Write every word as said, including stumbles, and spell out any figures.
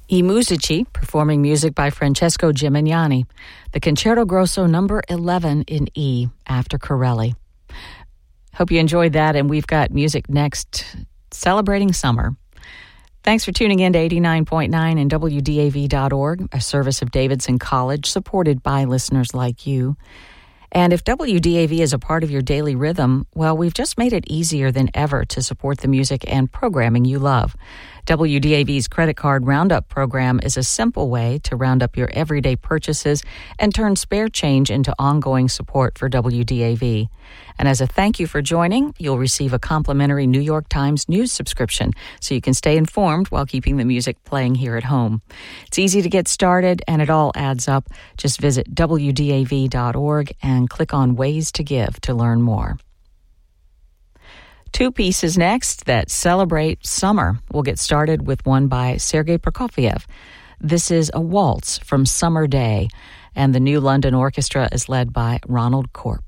I Musici, performing music by Francesco Gimignani. The Concerto Grosso number eleven in E, after Corelli. Hope you enjoyed that, and we've got music next, celebrating summer. Thanks for tuning in to eighty-nine point nine and W D A V dot org, a service of Davidson College, supported by listeners like you. And if W D A V is a part of your daily rhythm, well, we've just made it easier than ever to support the music and programming you love. W D A V's Credit Card Roundup program is a simple way to round up your everyday purchases and turn spare change into ongoing support for W D A V. And as a thank you for joining, you'll receive a complimentary New York Times news subscription so you can stay informed while keeping the music playing here at home. It's easy to get started, and it all adds up. Just visit W D A V dot org and click on Ways to Give to learn more. Two pieces next that celebrate summer. We'll get started with one by Sergei Prokofiev. This is a waltz from Summer Day, and the New London Orchestra is led by Ronald Corp.